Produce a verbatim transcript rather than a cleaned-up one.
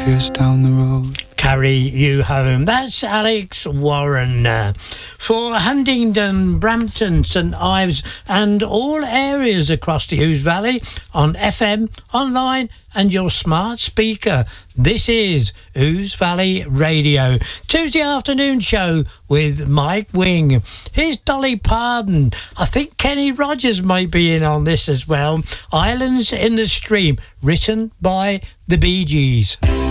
just down the road. Carry you home. That's Alex Warren uh, for Huntingdon, Brampton, St Ives and all areas across the Ouse Valley on F M, online and your smart speaker. This is Ouse Valley Radio. Tuesday afternoon show with Mike Wing. Here's Dolly Parton. I think Kenny Rogers might be in on this as well. Islands in the Stream, written by the Bee Gees.